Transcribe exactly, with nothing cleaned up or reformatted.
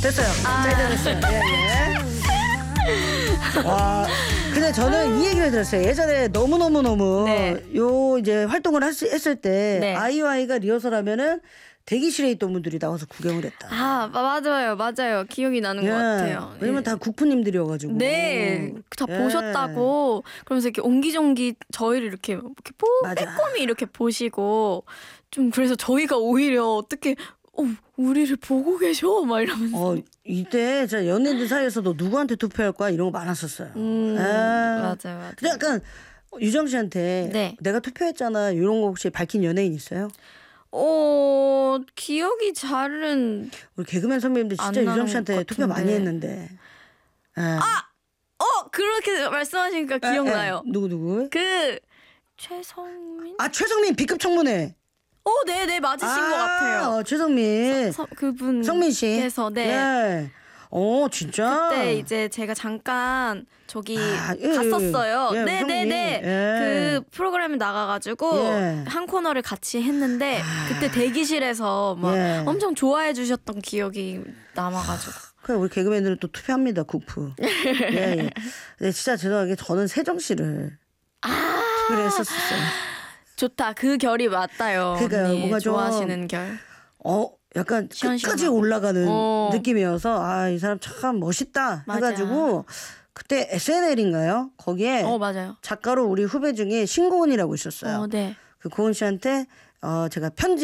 됐어요. 아. 잘 됐어요. 예, 예. 와, 근데 저는 이 얘기를 들었어요. 예전에 너무 너무 너무 네. 요 이제 활동을 할 수, 했을 때 네. 아이오아이가 리허설하면은 대기실에 있던 분들이 나와서 구경을 했다. 아 맞아요, 맞아요. 기억이 나는 예. 것 같아요. 왜냐면 예. 다 국프님들이어가지고. 네, 다 예. 보셨다고 그러면서 이렇게 옹기종기 저희를 이렇게 이렇게 뽀 맞아. 빼꼼히 이렇게 보시고 좀 그래서 저희가 오히려 어떻게 어 우리를 보고 계셔 막 이러면서. 어 이때 저 연예인들 사이에서도 누구한테 투표할 거야 이런 거 많았었어요. 음 예. 맞아요, 맞아요. 근데 약간 유정 씨한테 네. 내가 투표했잖아 이런 거 혹시 밝힌 연예인 있어요? 어 기억이 잘은 우리 개그맨 선배님들 진짜 안 나는 유정 씨한테 것 투표 많이 같은데. 했는데. 예. 어 그렇게 말씀하시니까 예, 기억나요. 예. 누구 누구? 그 최성민? 아 최성민 B급 청문회. 어, 네, 네 맞으신 아, 것 같아요. 어, 최성민. 서, 그분 성민 씨. 께서 네. 네. 어 진짜. 그때 이제 제가 잠깐 저기 아, 예, 갔었어요. 예, 예, 네, 네, 네. 성민이. 예. 그 프로그램에 나가가지고 예. 한 코너를 같이 했는데 그때 대기실에서 막 예. 엄청 좋아해 주셨던 기억이 남아가지고. 그래 우리 개그맨들은 또 투표합니다 국프. 예, 예. 네, 진짜 죄송하게 저는 세정 씨를 아. 투표를 했었어요. 좋다. 그 결이 맞다요. 그러니까요, 언니 뭔가 좀- 좋아하시는 결. 어 약간 시원시원하고. 끝까지 올라가는 어. 느낌이어서 아 이 사람 참 멋있다 맞아. 해가지고 그때 에스엔엘인가요? 거기에 어 맞아요. 작가로 우리 후배 중에 신고은이라고 있었어요. 어 네. 그 고은 씨한테 어 제가 편지